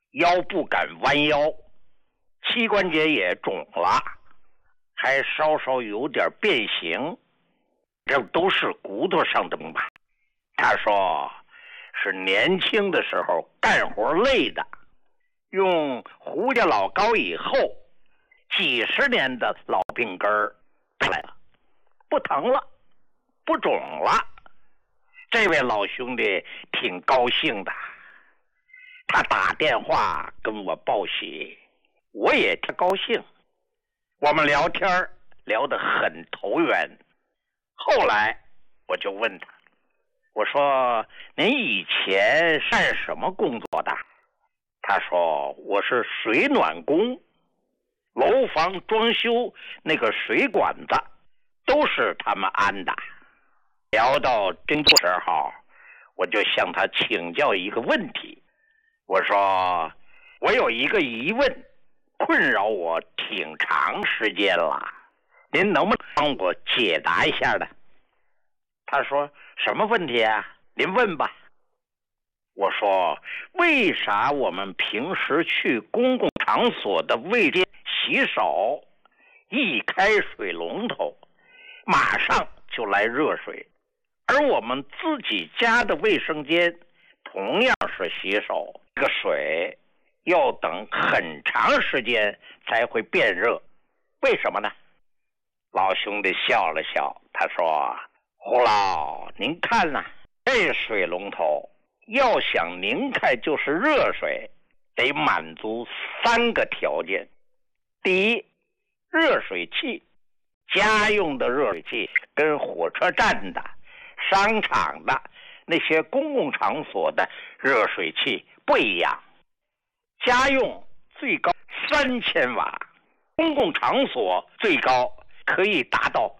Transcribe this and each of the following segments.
腰不敢弯腰，膝关节也肿了，还稍稍有点变形，这都是骨头上的病吧。他说是年轻的时候干活累的，用胡家老膏以后，几十年的老病根儿来了，不疼了，不肿了。这位老兄弟挺高兴的，他打电话跟我报喜，我也挺高兴。我们聊天聊得很投缘。后来我就问他，我说您以前干什么工作的？他说我是水暖工，楼房装修那个水管子都是他们安的。聊到这个时候，我就向他请教一个问题，我说我有一个疑问困扰我挺长时间了，您能不能帮我解答一下呢？他说什么问题啊？您问吧。我说为啥我们平时去公共场所的卫间洗手，一开水龙头马上就来热水，而我们自己家的卫生间同样是洗手，这个水要等很长时间才会变热，为什么呢？老兄弟笑了笑，他说胡老，您看呐，这水龙头要想拧开就是热水，得满足3个条件。第一，热水器，家用的热水器跟火车站的、商场的那些公共场所的热水器不一样，家用最高3000瓦，公共场所最高可以达到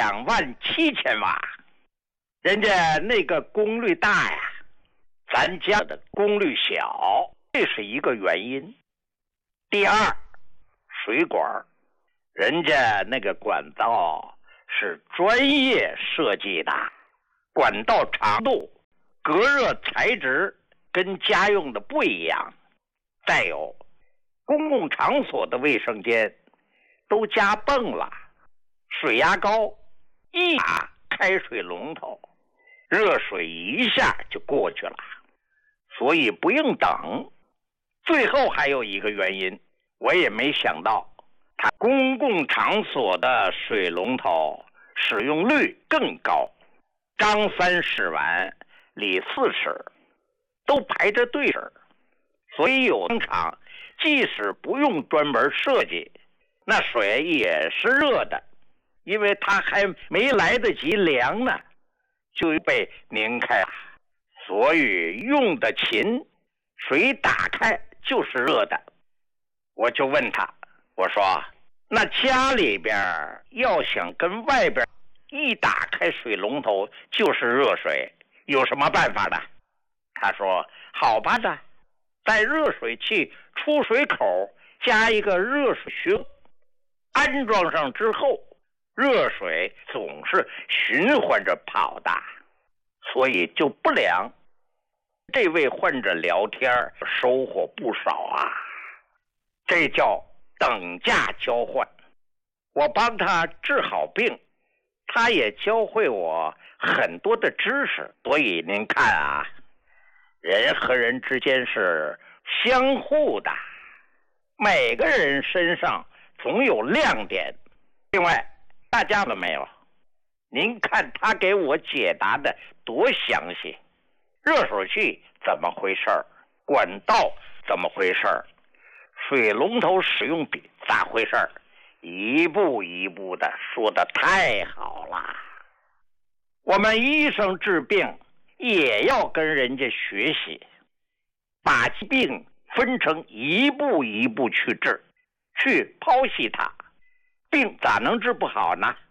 27000瓦。人家那个功率大呀，咱家的功率小，这是一个原因。第二，水管，人家那个管道是专业设计的，管道长度、隔热材质跟家用的不一样。再有，公共场所的卫生间都加泵了，水压高，一打开水龙头，热水一下就过去了，所以不用等。最后还有一个原因，我也没想到，它公共场所的水龙头使用率更高，张3使完，李4使，都排着队使。所以有商场即使不用专门设计，那水也是热的，因为它还没来得及凉呢，就被拧开了。所以用的勤，水打开就是热的。我就问他，我说那家里边要想跟外边一打开水龙头就是热水，有什么办法呢？他说好办的，在热水器出水口加一个热水循，安装上之后，热水总是循环着跑的，所以就不凉。这位患者聊天收获不少啊，这叫等价交换。我帮他治好病，他也教会我很多的知识。所以您看啊，人和人之间是相互的，每个人身上总有亮点。另外，大家了没有？您看他给我解答的多详细，热水器怎么回事，管道怎么回事，水龙头使用比咋回事，一步一步的说得太好了。我们医生治病也要跟人家学习，把疾病分成一步一步去治，去剖析它，病咋能治不好呢？